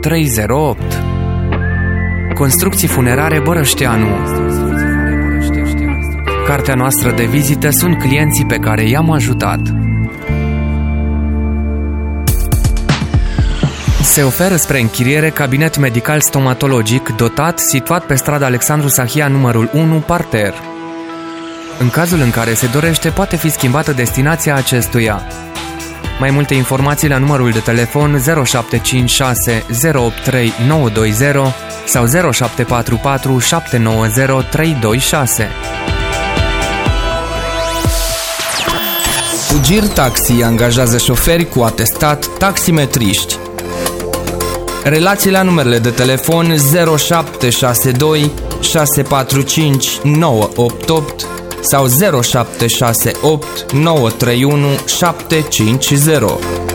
308. Construcții funerare Bărășteanu. Cartea noastră de vizită sunt clienții pe care i-am ajutat. Se oferă spre închiriere cabinet medical stomatologic dotat, situat pe strada Alexandru Sahia numărul 1, parter. În cazul în care se dorește, poate fi schimbată destinația acestuia. Mai multe informații la numărul de telefon 0756 083 920 sau 0744 790 326. Fugir Taxi angajează șoferi cu atestat, taximetriști. Relații la numerele de telefon 0762 645 988 sau 0768 931 750.